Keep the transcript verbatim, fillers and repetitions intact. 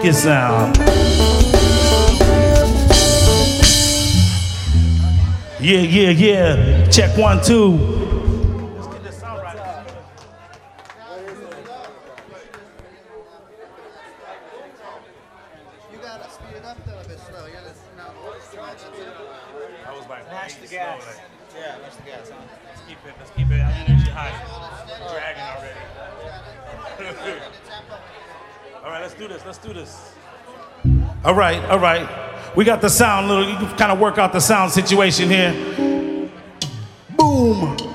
funky sound. Yeah, yeah, yeah. Check one, two. Let's get this sound right. You gotta speed it up though a bit slow. Yeah, that's not I was like, Mash the gas. Yeah, mash the gas. Huh? let's keep it, let's keep it energy high. Dragging already. All right, let's do this, let's do this. All right, all right. We got the sound, little, you can kind of work out the sound situation here. Boom.